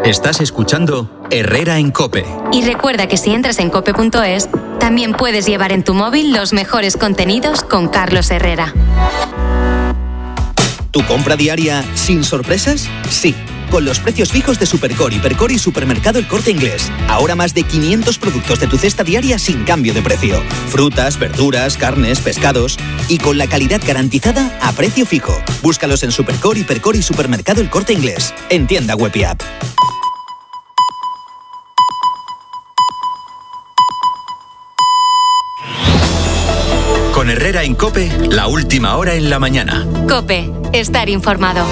Estás escuchando Herrera en COPE. Y recuerda que si entras en cope.es, también puedes llevar en tu móvil los mejores contenidos con Carlos Herrera. ¿Tu compra diaria sin sorpresas? Sí, con los precios fijos de Supercore, Hipercore y Supermercado El Corte Inglés. Ahora más de 500 productos de tu cesta diaria sin cambio de precio. Frutas, verduras, carnes, pescados. Y con la calidad garantizada a precio fijo. Búscalos en Supercore, Hipercore y Supermercado El Corte Inglés. En tienda web y app. Con Herrera en COPE, la última hora en la mañana. COPE, estar informado.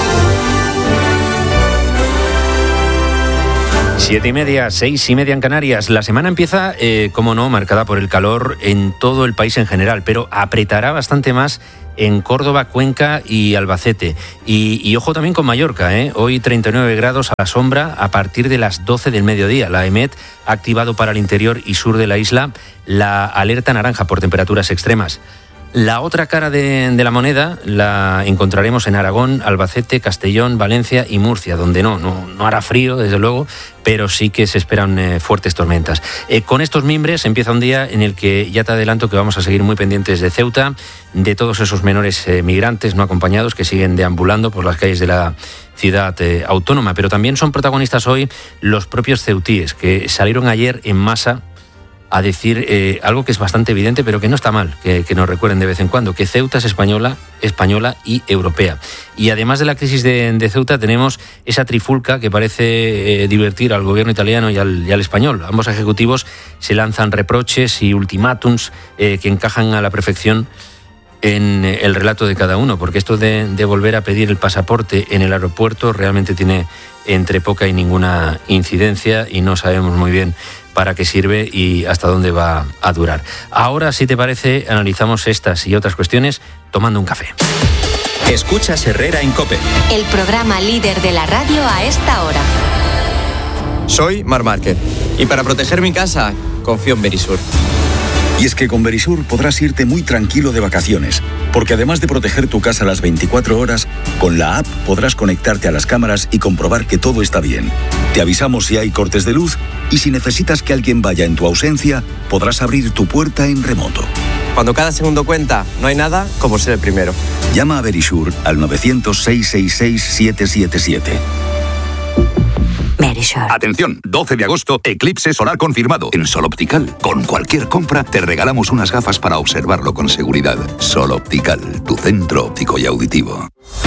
7:30, 6:30 en Canarias. La semana empieza, como no, marcada por el calor en todo el país en general, pero apretará bastante más en Córdoba, Cuenca y Albacete. Y ojo también con Mallorca, Hoy 39 grados a la sombra a partir de las 12 del mediodía. La EMET ha activado para el interior y sur de la isla la alerta naranja por temperaturas extremas. La otra cara de la moneda la encontraremos en Aragón, Albacete, Castellón, Valencia y Murcia, donde no hará frío, desde luego, pero sí que se esperan fuertes tormentas. Con estos mimbres empieza un día en el que ya te adelanto que vamos a seguir muy pendientes de Ceuta, de todos esos menores migrantes no acompañados que siguen deambulando por las calles de la ciudad autónoma, pero también son protagonistas hoy los propios ceutíes, que salieron ayer en masa a decir algo que es bastante evidente, pero que no está mal, que nos recuerden de vez en cuando, que Ceuta es española y europea. Y además de la crisis de Ceuta, tenemos esa trifulca que parece divertir al gobierno italiano y al español. Ambos ejecutivos se lanzan reproches y ultimátums que encajan a la perfección en el relato de cada uno, porque esto de volver a pedir el pasaporte en el aeropuerto realmente tiene entre poca y ninguna incidencia y no sabemos muy bien para qué sirve y hasta dónde va a durar. Ahora, si te parece, analizamos estas y otras cuestiones tomando un café. Escuchas Herrera en COPE. El programa líder de la radio a esta hora. Soy Marc Márquez y para proteger mi casa confío en Verisur. Y es que con Verisur podrás irte muy tranquilo de vacaciones, porque además de proteger tu casa las 24 horas, con la app podrás conectarte a las cámaras y comprobar que todo está bien. Te avisamos si hay cortes de luz y si necesitas que alguien vaya en tu ausencia, podrás abrir tu puerta en remoto. Cuando cada segundo cuenta, no hay nada como ser el primero. Llama a Verisur al 900-666-777. Verisur. Atención, 12 de agosto, eclipse solar confirmado. En Sol Optical, con cualquier compra, te regalamos unas gafas para observarlo con seguridad. Sol Optical, tu centro óptico y auditivo.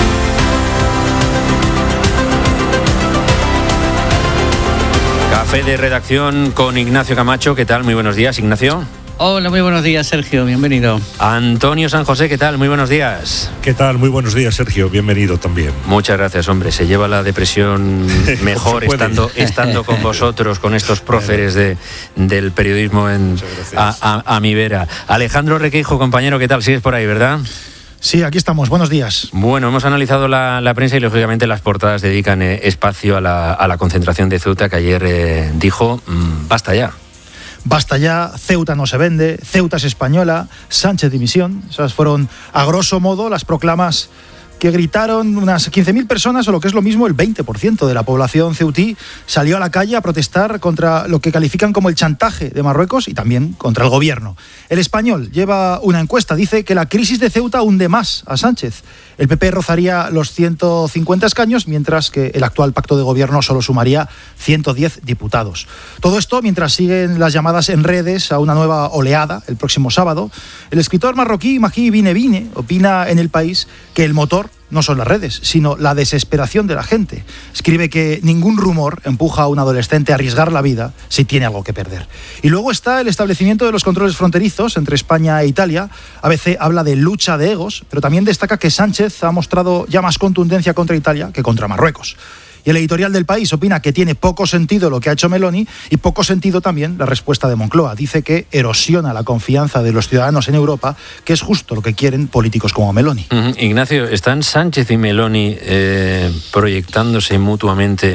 Café de redacción con Ignacio Camacho. ¿Qué tal? Muy buenos días, Ignacio. Hola, muy buenos días, Sergio, bienvenido. Antonio San José, ¿qué tal? Muy buenos días. ¿Qué tal? Muy buenos días, Sergio, bienvenido también. Muchas gracias, hombre, se lleva la depresión mejor estando con vosotros, con estos próceres del periodismo a mi vera. Alejandro Requeijo, compañero, ¿qué tal? Sigues por ahí, ¿verdad? Sí, aquí estamos, buenos días. Bueno, hemos analizado la prensa y lógicamente las portadas dedican espacio a la concentración de Ceuta, que ayer dijo, basta ya. Basta ya, Ceuta no se vende, Ceuta es española, Sánchez dimisión. Esas fueron, a grosso modo, las proclamas que gritaron unas 15.000 personas, o lo que es lo mismo, el 20% de la población ceutí salió a la calle a protestar contra lo que califican como el chantaje de Marruecos y también contra el gobierno. El Español lleva una encuesta, dice que la crisis de Ceuta hunde más a Sánchez. El PP rozaría los 150 escaños, mientras que el actual pacto de gobierno solo sumaría 110 diputados. Todo esto mientras siguen las llamadas en redes a una nueva oleada el próximo sábado. El escritor marroquí Mahi Binebine opina en El País que el motor no son las redes, sino la desesperación de la gente. Escribe que ningún rumor empuja a un adolescente a arriesgar la vida si tiene algo que perder. Y luego está el establecimiento de los controles fronterizos entre España e Italia. ABC habla de lucha de egos, pero también destaca que Sánchez ha mostrado ya más contundencia contra Italia que contra Marruecos. Y el editorial del País opina que tiene poco sentido lo que ha hecho Meloni y poco sentido también la respuesta de Moncloa. Dice que erosiona la confianza de los ciudadanos en Europa, que es justo lo que quieren políticos como Meloni. Ignacio, ¿están Sánchez y Meloni proyectándose mutuamente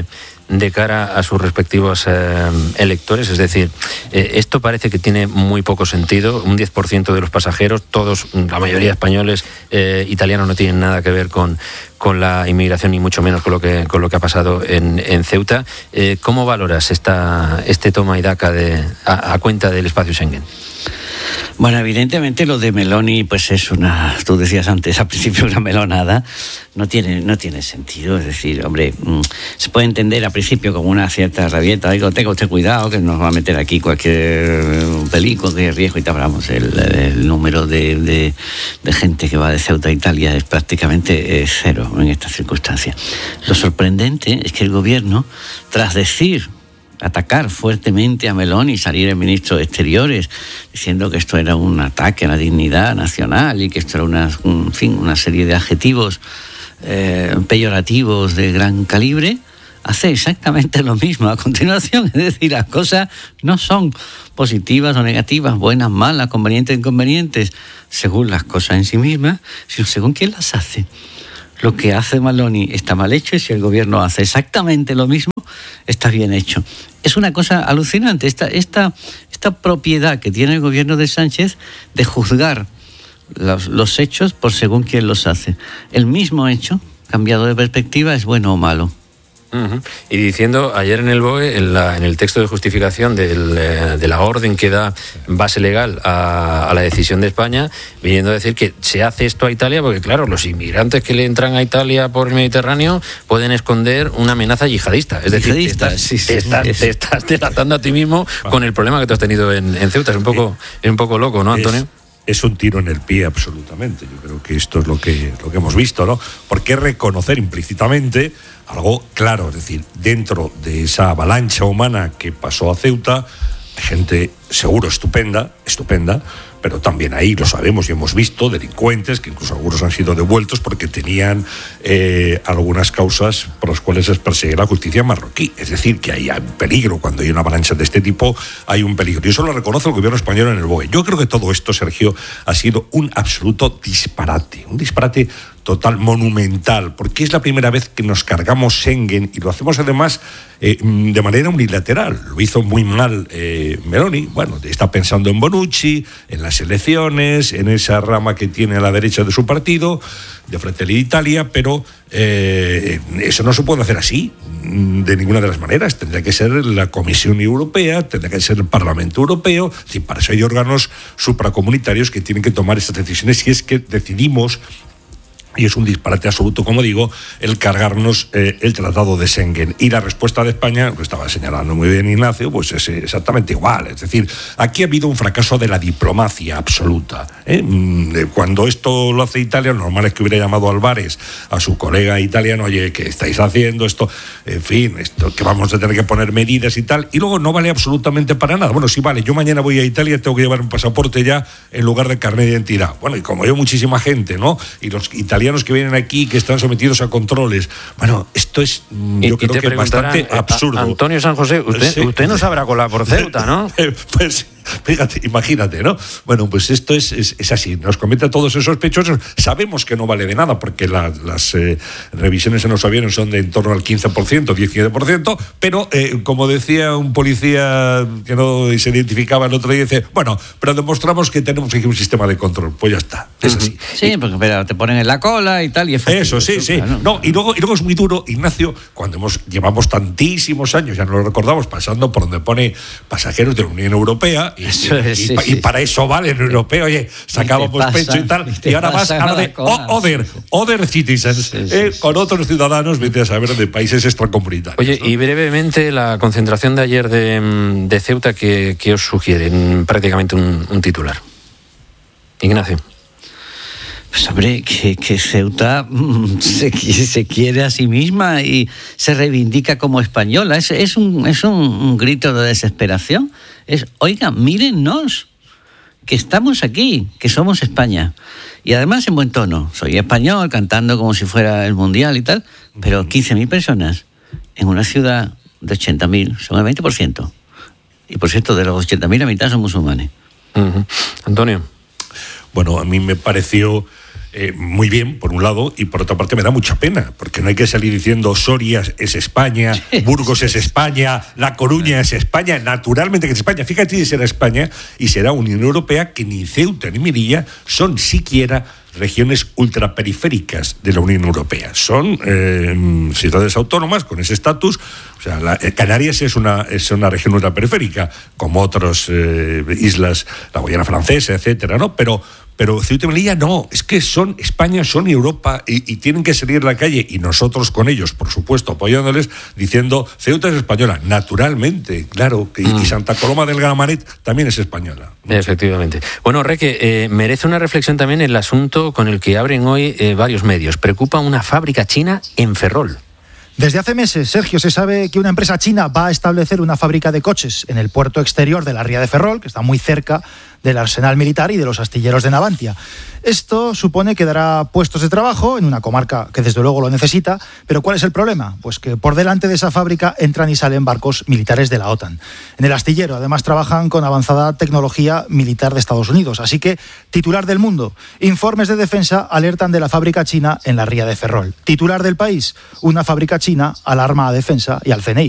de cara a sus respectivos electores? Es decir, esto parece que tiene muy poco sentido. Un 10% de los pasajeros, todos, la mayoría españoles, italianos, no tienen nada que ver con la inmigración, ni mucho menos con lo que ha pasado en Ceuta. ¿Cómo valoras este toma y daca a cuenta del espacio Schengen? Bueno, evidentemente lo de Meloni, pues es tú decías antes, al principio, una melonada. No tiene sentido. Es decir, hombre, se puede entender al principio como una cierta rabieta. Digo, tenga usted cuidado, que nos va a meter aquí cualquier peligro de riesgo y tal. Vamos, el número de gente que va de Ceuta a Italia es prácticamente cero en estas circunstancias. Lo sorprendente es que el gobierno, tras atacar fuertemente a Meloni, salir el ministro de Exteriores diciendo que esto era un ataque a la dignidad nacional y que esto era una serie de adjetivos peyorativos de gran calibre, hace exactamente lo mismo a continuación. Es decir, las cosas no son positivas o negativas, buenas, malas, convenientes, inconvenientes, según las cosas en sí mismas, sino según quién las hace. Lo que hace Meloni está mal hecho, y si el gobierno hace exactamente lo mismo, está bien hecho. Es una cosa alucinante esta propiedad que tiene el gobierno de Sánchez de juzgar los hechos por según quién los hace. El mismo hecho, cambiado de perspectiva, es bueno o malo. Uh-huh. Y diciendo ayer en el BOE, en el texto de justificación de la orden que da base legal a la decisión de España, viniendo a decir que se hace esto a Italia porque, claro, los inmigrantes que le entran a Italia por el Mediterráneo pueden esconder una amenaza yihadista. Es decir, te estás delatando a ti mismo con el problema que tú has tenido en Ceuta. Es un poco loco, ¿no, Antonio? Es un tiro en el pie, absolutamente. Yo creo que esto es lo que hemos visto, ¿no? Porque reconocer implícitamente algo claro, es decir, dentro de esa avalancha humana que pasó a Ceuta, hay gente seguro estupenda, pero también ahí, lo sabemos y hemos visto, delincuentes, que incluso algunos han sido devueltos porque tenían algunas causas por las cuales les persigue la justicia marroquí. Es decir, que hay un peligro. Cuando hay una avalancha de este tipo, hay un peligro. Y eso lo reconoce el gobierno español en el BOE. Yo creo que todo esto, Sergio, ha sido un absoluto disparate. Un disparate total, monumental, porque es la primera vez que nos cargamos Schengen, y lo hacemos además de manera unilateral. Lo hizo muy mal Meloni. Bueno, está pensando en Bonucci, en las elecciones, en esa rama que tiene a la derecha de su partido, de Fratelli d'Italia, pero eso no se puede hacer así, de ninguna de las maneras. Tendría que ser la Comisión Europea, tendría que ser el Parlamento Europeo. Es decir, para eso hay órganos supracomunitarios que tienen que tomar estas decisiones si es que decidimos. Y es un disparate absoluto, como digo, el cargarnos el Tratado de Schengen. Y la respuesta de España, lo estaba señalando muy bien Ignacio, pues es exactamente igual. Es decir, aquí ha habido un fracaso de la diplomacia absoluta. Cuando esto lo hace Italia, lo normal es que hubiera llamado Álvarez a su colega italiano: oye, ¿qué estáis haciendo esto? En fin, esto que vamos a tener que poner medidas y tal. Y luego no vale absolutamente para nada. Bueno, sí vale, yo mañana voy a Italia, tengo que llevar un pasaporte ya en lugar de carnet de identidad. Bueno, y como yo, muchísima gente, ¿no? Y los italianos que vienen aquí, que están sometidos a controles. Bueno, esto es, yo creo que bastante absurdo. Antonio San José, usted no sabrá colar por Ceuta, ¿no? Pues fíjate, imagínate, ¿no? Bueno, pues esto es así. Nos cometen todos esos sospechosos. Sabemos que no vale de nada porque las revisiones en los aviones son de en torno al 15%, 17%, pero como decía un policía que no se identificaba el otro día, dice, bueno, pero demostramos que tenemos aquí un sistema de control. Pues ya está, es así. Sí, porque pero te ponen en la cola y tal, y eso, sí. Claro. No, y luego es muy duro, Ignacio, cuando llevamos tantísimos años, ya no lo recordamos, pasando por donde pone pasajeros de la Unión Europea, y para eso vale el europeo, oye, sacábamos pecho y tal, y ahora vas a lo de other citizens, con otros ciudadanos, vete a saber, de países extracomunitarios. Oye, ¿no? Y brevemente, la concentración de ayer de Ceuta, ¿qué os sugiere? Prácticamente un titular. Ignacio. Pues hombre, que Ceuta se quiere a sí misma y se reivindica como española. Es un grito de desesperación. Oigan, mírennos, que estamos aquí, que somos España. Y además en buen tono. Soy español, cantando como si fuera el Mundial y tal, pero 15.000 personas en una ciudad de 80.000 son el 20%. Y por cierto, de los 80.000 la mitad son musulmanes. Uh-huh. Antonio. Bueno, a mí me pareció muy bien, por un lado, y por otra parte me da mucha pena, porque no hay que salir diciendo Soria es España, Burgos es España, La Coruña es España, naturalmente que es España. Fíjate si será España y será Unión Europea, que ni Ceuta ni Melilla son siquiera regiones ultraperiféricas de la Unión Europea. Son ciudades autónomas con ese estatus. O sea, Canarias es una región ultraperiférica, como otras islas, la Guayana Francesa, etcétera, ¿no? Pero Ceuta y Melilla no, es que son España, son Europa y tienen que salir a la calle, y nosotros con ellos, por supuesto, apoyándoles, diciendo Ceuta es española, naturalmente, claro, y Santa Coloma del Gramanet también es española. Efectivamente. Bueno, Reque, merece una reflexión también el asunto con el que abren hoy varios medios. Preocupa una fábrica china en Ferrol. Desde hace meses, Sergio, se sabe que una empresa china va a establecer una fábrica de coches en el puerto exterior de la ría de Ferrol, que está muy cerca del arsenal militar y de los astilleros de Navantia. Esto supone que dará puestos de trabajo en una comarca que desde luego lo necesita, pero ¿cuál es el problema? Pues que por delante de esa fábrica entran y salen barcos militares de la OTAN. En el astillero además trabajan con avanzada tecnología militar de Estados Unidos, así que, titular del Mundo, informes de defensa alertan de la fábrica china en la ría de Ferrol. Titular del País, una fábrica china alarma a Defensa y al CNI.